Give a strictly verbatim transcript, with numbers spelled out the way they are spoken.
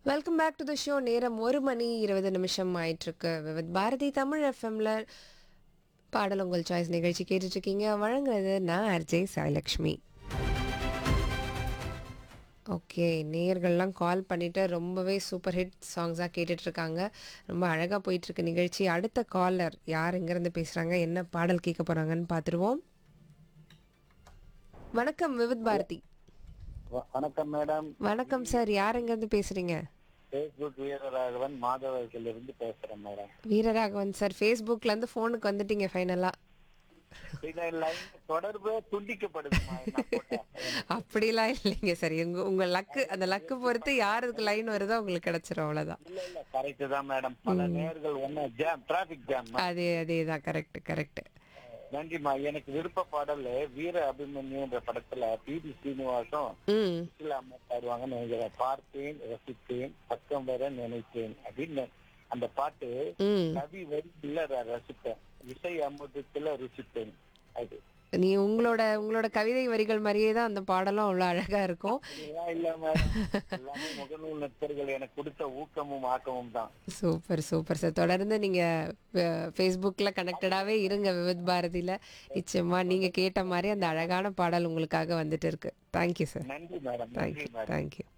Welcome back to the show. நேரம் ஒரு மணி இருபது நிமிஷம் ஆயிட்டிருக்கு. வித் பாரதி தமிழ் எஃப்எம்ல பாடல் உங்கள் சாய்ஸ் நிகழ்ச்சி கேட்டுட்ருக்கீங்க. வழங்குறது நான் ஆர்ஜே சாய்லக்ஷ்மி. ஓகே, நேயர்கள்லாம் கால் பண்ணிவிட்டு ரொம்பவே சூப்பர் ஹிட் சாங்ஸாக கேட்டுட்ருக்காங்க. ரொம்ப அழகாக போயிட்டுருக்கு நிகழ்ச்சி. அடுத்த காலர் யார் எங்கேருந்து பேசுகிறாங்க, என்ன பாடல் கேட்க போகிறாங்கன்னு பார்த்துருவோம். வணக்கம் விவித் ஹலோ. பாரதி. வ- வணக்கம் மேடம். வணக்கம் இனிய சார், யார் எங்கேருந்து பேசுகிறீங்க? பேஸ்புக் வீரராகவன் மாதவரத்திலிருந்து பேசுறேன் மேடம். வீரராகவன் சார், ஃபேஸ்புக்லேருந்து ஃபோனுக்கு வந்துட்டீங்க ஃபைனலாக. இத லைன் தொடர்பு துண்டிக்கப்படுதுமா நான் போட்டேன் எனக்கு. அப்படிலாம் இல்லைங்க சார். உங்க உங்க லக்கு, அந்த அதான் லக்கு முயற்சி பொறுத்து பண்றேன் யாருக்கு லைன் முயற்சி. வருதோ உங்களுக்கு கிடைச்சிரும், அவ்வளவுதான். இல்ல இல்ல கரெக்ட் தான் மேடம். பல ம். நேர்கள் ஒண்ணு ஜாம் டிராபிக் ஜாம். அதே அதே தான். Correct correct. நன்றிமா. எனக்கு விருப்ப பாடல் வீர அபிமன்யு என்ற படத்துல பி டி ஸ்ரீனிவாசம் ம். சுசிலா அம்மா பாடுவாங்கன்னு நினைக்கிறேன். பார்த்தேன் ரசித்தேன் பக்கம் வர நினைத்தேன் அப்படின்னு அந்த பாட்டு. ம். கவி வரி இல்ல ரசிப்பேன், இசை அமுதத்துல ருசிப்பேன். அது நீ உங்களோட உங்களோட கவிதை வரிகள் மாதிரியே தான் அந்த பாடலும் அவ்வளோ அழகா இருக்கும். அப்படிலாம் இல்ல மேடம். எல்லாமே முகநூல் நட்பர்கள் எனக்கு கொடுத்த ஊக்கமும் ஆக்கமும் தான். Super super sir. தொடர்ந்து நீங்க ஃபேஸ்புக்கில் கனெக்டடாகவே இருங்க விவித் பாரதியில். நிச்சயமா நீங்க கேட்ட மாதிரி அந்த அழகான பாடல் உங்களுக்காக வந்துட்டு இருக்கு. Thank you sir. நன்றி மேடம். நன்றி தேங்க்யூ மேடம். தேங்க்யூ.